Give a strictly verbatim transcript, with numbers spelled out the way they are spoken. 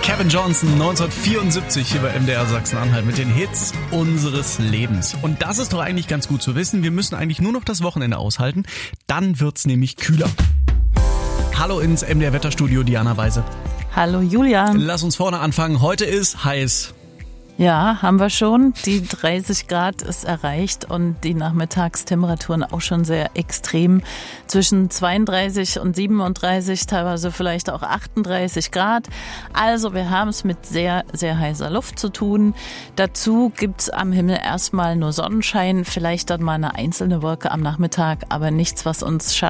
Kevin Johnson, neunzehnhundertvierundsiebzig hier bei M D R Sachsen-Anhalt mit den Hits unseres Lebens. Und das ist doch eigentlich ganz gut zu wissen. Wir müssen eigentlich nur noch das Wochenende aushalten. Dann wird's nämlich kühler. Hallo ins M D R Wetterstudio, Diana Weise. Hallo Julian. Lass uns vorne anfangen. Heute ist heiß. Ja, haben wir schon. Die dreißig Grad ist erreicht und die Nachmittagstemperaturen auch schon sehr extrem. Zwischen zweiunddreißig und siebenunddreißig, teilweise vielleicht auch achtunddreißig Grad. Also wir haben es mit sehr, sehr heißer Luft zu tun. Dazu gibt's am Himmel erstmal nur Sonnenschein, vielleicht dann mal eine einzelne Wolke am Nachmittag, aber nichts, was uns